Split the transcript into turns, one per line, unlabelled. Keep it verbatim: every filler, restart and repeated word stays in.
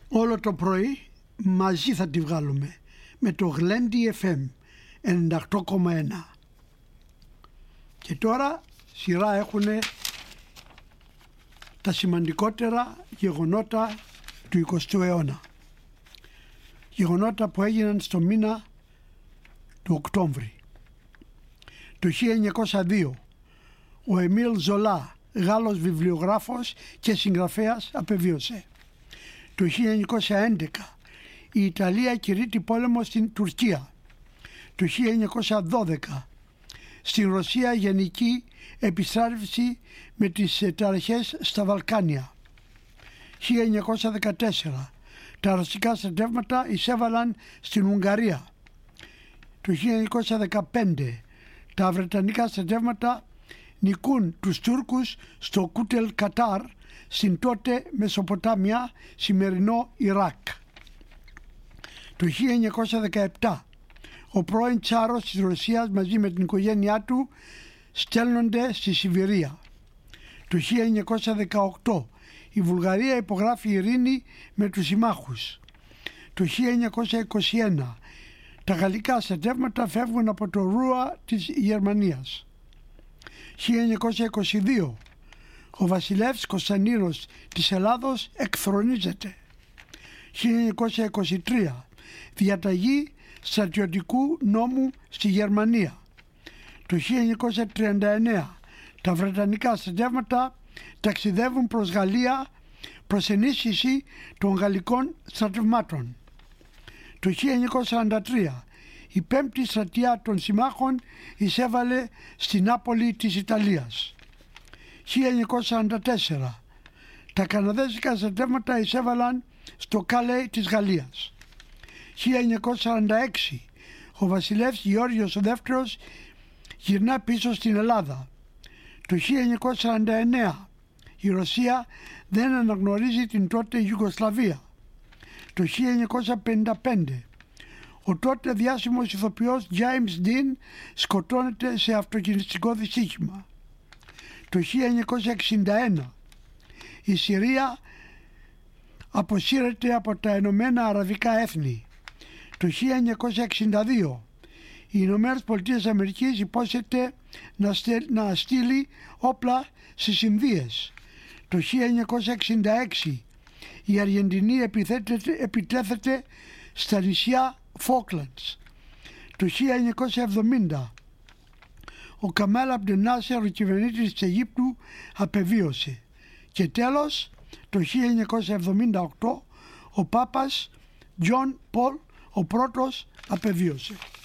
Όλο το πρωί μαζί θα τη βγάλουμε με το Γλέντι εφ εμ ενενήντα οκτώ κόμμα ένα. Και τώρα σειρά έχουν τα σημαντικότερα γεγονότα του εικοστού αιώνα. Γεγονότα που έγιναν στο μήνα του Οκτώβρη. Το χίλια εννιακόσια δύο ο Εμίλ Ζολά, Γάλλος βιβλιογράφος και συγγραφέας, απεβίωσε. Το χίλια εννιακόσια έντεκα η Ιταλία κηρύττει πόλεμο στην Τουρκία. Το χίλια εννιακόσια δώδεκα στην Ρωσία γενική επιστράτευση με τις ταραχές στα Βαλκάνια. χίλια εννιακόσια δεκατέσσερα τα ρωσικά στρατεύματα εισέβαλαν στην Ουγγαρία. Το χίλια εννιακόσια δεκαπέντε τα βρετανικά στρατεύματα νικούν τους Τούρκους στο Κούτελ Κατάρ στην τότε Μεσοποτάμια, σημερινό Ιράκ. Το χίλια εννιακόσια δεκαεπτά ο πρώην Τσάρος της Ρωσίας μαζί με την οικογένειά του στέλνονται στη Σιβηρία. Το χίλια εννιακόσια δεκαοκτώ η Βουλγαρία υπογράφει ειρήνη με τους συμμάχους. Το χίλια εννιακόσια είκοσι ένα τα γαλλικά στρατεύματα φεύγουν από το Ρούα της Γερμανίας. χίλια εννιακόσια είκοσι δύο ο βασιλεύς Κωνσταντίνος της Ελλάδος εκθρονίζεται. χίλια εννιακόσια είκοσι τρία διαταγή στρατιωτικού νόμου στη Γερμανία. Το χίλια εννιακόσια τριάντα εννέα τα βρετανικά στρατεύματα ταξιδεύουν προς Γαλλία προς ενίσχυση των γαλλικών στρατευμάτων. Το χίλια εννιακόσια σαράντα τρία η πέμπτη στρατιά των συμμάχων εισέβαλε στην Νάπολη της Ιταλίας. χίλια εννιακόσια σαράντα τέσσερα τα καναδέζικα στρατεύματα εισέβαλαν στο Καλέ της Γαλλίας. χίλια εννιακόσια σαράντα έξι ο βασιλεύς Γεώργιος ο Δεύτερος γυρνά πίσω στην Ελλάδα. Το χίλια εννιακόσια σαράντα εννέα η Ρωσία δεν αναγνωρίζει την τότε Ιουγκοσλαβία. Το χίλια εννιακόσια πενήντα πέντε ο τότε διάσημος ηθοποιός James Dean σκοτώνεται σε αυτοκινηστικό δυστύχημα. Το χίλια εννιακόσια εξήντα ένα η Συρία αποσύρεται από τα Ηνωμένα Αραβικά Έθνη. Το χίλια εννιακόσια εξήντα δύο οι Ηνωμένες Πολιτείες Αμερικής υπόσχεται να, στε, να στείλει όπλα στις Ινδίες. Το χίλια εννιακόσια εξήντα έξι η Αργεντινή επιτέθεται στα νησιά Φόκλαντς. Το χίλια εννιακόσια εβδομήντα ο Καμάλ Αμπντελ Νάσερ, ο κυβερνήτης της Αιγύπτου, απεβίωσε. Και τέλος, το χίλια εννιακόσια εβδομήντα οκτώ ο Πάπας Τζον Πολ ο πρώτος απεβίωσε.